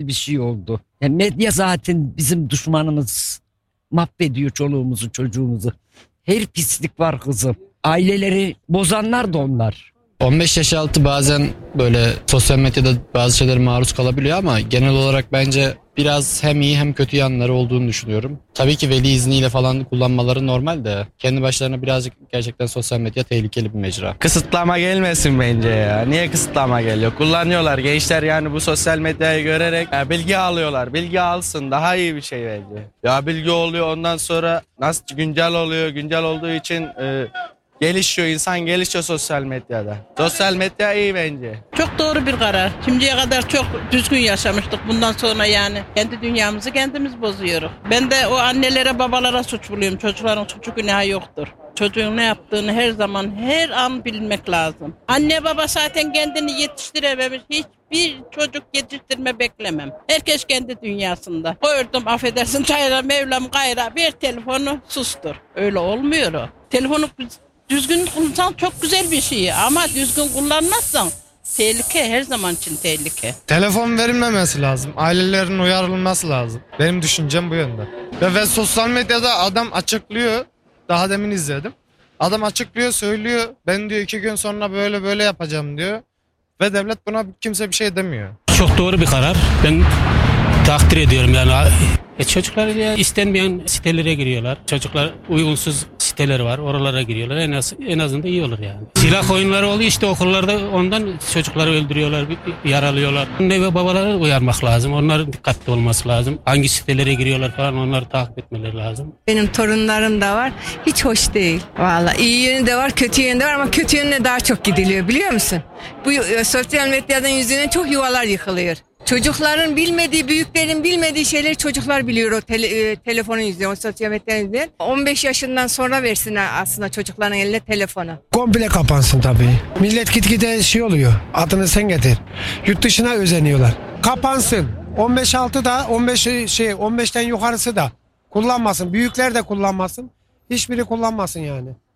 bir şey oldu. Yani medya zaten bizim düşmanımız. Mahvediyor çoluğumuzu çocuğumuzu. Her pislik var kızım. Aileleri bozanlar da onlar. 15 yaş altı bazen böyle sosyal medyada bazı şeylere maruz kalabiliyor ama genel olarak bence biraz hem iyi hem kötü yanları olduğunu düşünüyorum. Tabii ki veli izniyle falan kullanmaları normal de kendi başlarına birazcık gerçekten sosyal medya tehlikeli bir mecra. Kısıtlama gelmesin bence ya. Niye kısıtlama geliyor? Kullanıyorlar gençler yani bu sosyal medyayı görerek bilgi alıyorlar. Bilgi alsın daha iyi bir şey bence. Ya bilgi oluyor ondan sonra nasıl güncel oluyor. Güncel olduğu için gelişiyor, insan gelişiyor sosyal medyada. Sosyal medya iyi bence. Çok doğru bir karar. Şimdiye kadar çok düzgün yaşamıştık. Bundan sonra yani kendi dünyamızı kendimiz bozuyoruz. Ben de o annelere babalara suç buluyorum. Çocukların suçu günahı yoktur. Çocuğun ne yaptığını her zaman her an bilmek lazım. Anne baba zaten kendini yetiştirememiş. Hiçbir çocuk yetiştirme beklemem. Herkes kendi dünyasında. Koydum affedersin çayra Mevlam gayra bir telefonu sustur. Öyle olmuyor o. Telefonu düzgün kullansan çok güzel bir şey ama düzgün kullanmazsan tehlike, her zaman için tehlike. Telefon verilmemesi lazım. Ailelerin uyarılması lazım. Benim düşüncem bu yönde. Ve sosyal medyada adam açıklıyor. Daha demin izledim. Adam açıklıyor, söylüyor. Ben diyor 2 gün sonra böyle böyle yapacağım diyor. Ve devlet buna kimse bir şey demiyor. Çok doğru bir karar. Ben takdir ediyorum yani. Çocuklar ya istenmeyen sitelere giriyorlar. Çocuklar uygunsuz siteler var. Oralara giriyorlar. En azından iyi olur yani. Silah oyunları oluyor işte okullarda, ondan çocukları öldürüyorlar, yaralıyorlar. Anne ve babaları uyarmak lazım. Onların dikkatli olması lazım. Hangi sitelere giriyorlar falan onları takip etmeleri lazım. Benim torunlarım da var. Hiç hoş değil. Vallahi iyi yönü de var, kötü yönü de var ama kötü yönüne daha çok gidiliyor biliyor musun? Bu sosyal medyadan yüzünden çok yuvalar yıkılıyor. Çocukların bilmediği, büyüklerin bilmediği şeyleri çocuklar biliyor o telefonun yüzünden, o sosyal medyanın yüzünden. 15 yaşından sonra versinler aslında çocukların eline telefonu. Komple kapansın tabii. Millet gitgide şey oluyor. Adını sen getir. Yurt dışına özeniyorlar. Kapansın. 15-6 da 15'ten yukarısı da kullanmasın. Büyükler de kullanmasın. Hiçbiri kullanmasın yani.